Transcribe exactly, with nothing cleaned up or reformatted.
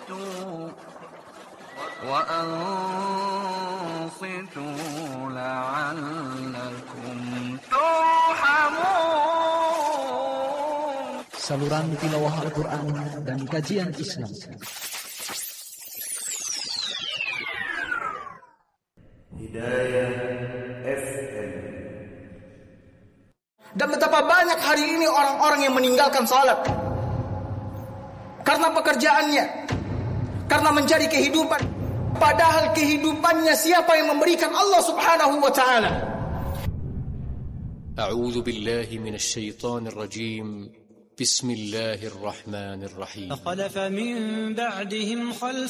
وأنصتوا لعلكم ترحمون. Saluran tilawah Al-Quran dan kajian Islam. Hidayah F M. Dan betapa banyak hari ini orang-orang yang meninggalkan salat karena pekerjaannya, karena mencari kehidupan, padahal kehidupannya siapa yang memberikan? Allah Subhanahu wa ta'ala. A'udzu billahi minasy syaithanir rajim. Bismillahirrahmanirrahim. فخلف من بعدهم خلف